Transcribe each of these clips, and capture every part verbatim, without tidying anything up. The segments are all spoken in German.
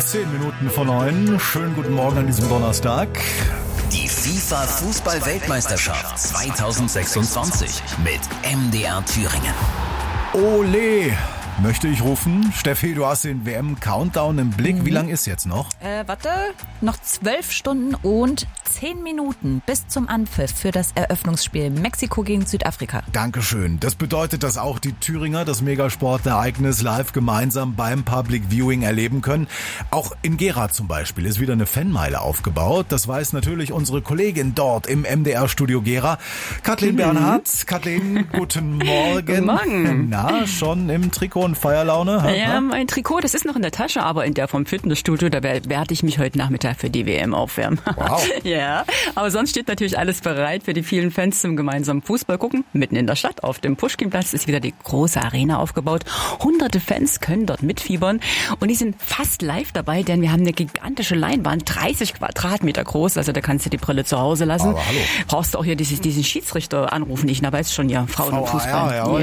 Zehn Minuten vor neun. Schönen guten Morgen an diesem Donnerstag. Die FIFA-Fußball-Weltmeisterschaft zweitausendsechsundzwanzig mit M D R Thüringen. Ole, möchte ich rufen. Steffi, du hast den W M-Countdown im Blick. Mhm. Wie lang ist jetzt noch? Äh, warte, noch zwölf Stunden und zehn Minuten bis zum Anpfiff für das Eröffnungsspiel Mexiko gegen Südafrika. Dankeschön. Das bedeutet, dass auch die Thüringer das Megasport-Ereignis live gemeinsam beim Public Viewing erleben können. Auch in Gera zum Beispiel ist wieder eine Fanmeile aufgebaut. Das weiß natürlich unsere Kollegin dort im M D R-Studio Gera, Kathleen mhm. Bernhardt. Kathleen, guten Morgen. Guten Morgen. Na, schon im Trikot und Feierlaune? Ha? Ja, mein Trikot, das ist noch in der Tasche, aber in der vom Fitnessstudio, da werde ich mich heute Nachmittag für die W M aufwärmen. Wow. Ja, aber sonst steht natürlich alles bereit für die vielen Fans zum gemeinsamen Fußball gucken. Mitten in der Stadt auf dem Puschkinplatz ist wieder die große Arena aufgebaut. Hunderte Fans können dort mitfiebern und die sind fast live dabei, denn wir haben eine gigantische Leinwand, dreißig Quadratmeter groß, also da kannst du die Brille zu Hause lassen. Aber hallo. Brauchst du auch hier dieses, diesen Schiedsrichter anrufen, ich weiß schon, ja, Frauen und Fußball. Ja,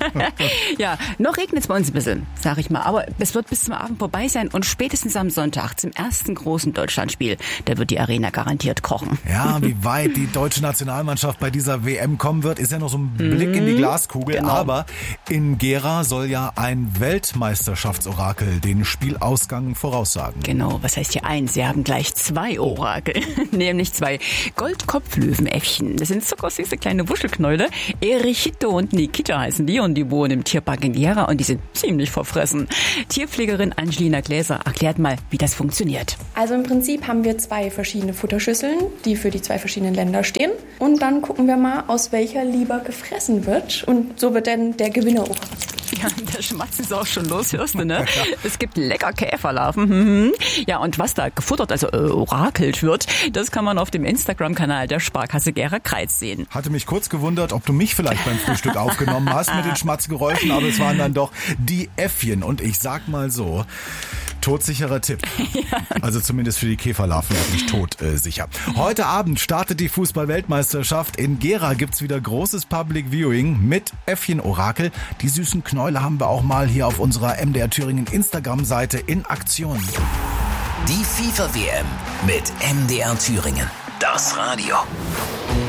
ja, noch regnet es bei uns ein bisschen, sag ich mal, aber es wird bis zum Abend vorbei sein und spätestens am Sonntag zum ersten großen Deutschlandspiel, da wird die Arena garantiert kochen. Ja, wie weit die deutsche Nationalmannschaft bei dieser W M kommen wird, ist ja noch so ein Blick in die Glaskugel. Genau. Aber in Gera soll ja ein Weltmeisterschaftsorakel den Spielausgang voraussagen. Genau, was heißt hier eins? Sie haben gleich zwei Orakel, nämlich zwei Goldkopflöwenäffchen. Das sind zuckersüße kleine Wuschelknäule. Erichito und Nikita heißen die und die wohnen im Tierpark in Gera und die sind ziemlich verfressen. Tierpflegerin Angelina Gläser erklärt mal, wie das funktioniert. Also im Prinzip haben wir zwei verschiedene Futterschüsseln, die für die zwei verschiedenen Länder stehen. Und dann gucken wir mal, aus welcher lieber gefressen wird. Und so wird dann der Gewinner auch. Ja, der Schmatzen ist auch schon los, hörst du, ne? Es gibt lecker Käferlarven. Mhm. Ja, und was da gefuttert, also äh, orakelt wird, das kann man auf dem Instagram-Kanal der Sparkasse Gera-Kreis sehen. Hatte mich kurz gewundert, ob du mich vielleicht beim Frühstück aufgenommen hast mit den Schmatzgeräuschen, aber es waren dann doch die Äffchen. Und ich sag mal so, todsicherer Tipp. Ja. Also zumindest für die Käferlarven wirklich todsicher. Äh, Heute Abend startet die Fußball-Weltmeisterschaft. In Gera gibt's wieder großes Public Viewing mit Äffchen-Orakel. Die süßen Knäule haben wir auch mal hier auf unserer M D R Thüringen Instagram-Seite in Aktion. Die FIFA-W M mit M D R Thüringen. Das Radio.